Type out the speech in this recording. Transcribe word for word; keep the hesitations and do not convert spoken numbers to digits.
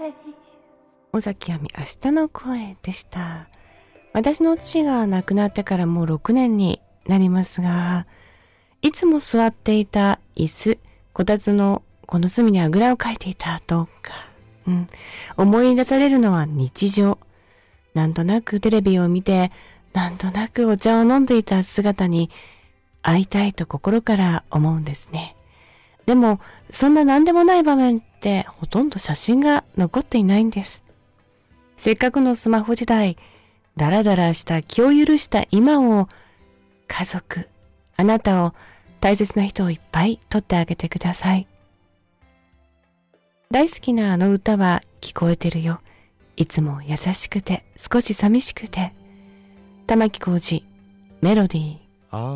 尾崎亜美、明日の声でした。私の父が亡くなってからもうろくねんになりますが、いつも座っていた椅子、こたつのこの隅にあぐらをかいていたとか、うん、思い出されるのは日常。なんとなくテレビを見て、なんとなくお茶を飲んでいた姿に会いたいと心から思うんですね。でも、そんな何でもない場面ってほとんど写真が残っていないんです。せっかくのスマホ時代、だらだらした気を許した今を、家族、あなたを、大切な人をいっぱい撮ってあげてください。大好きなあの歌は聞こえてるよ。いつも優しくて少し寂しくて。玉置浩二、メロディー。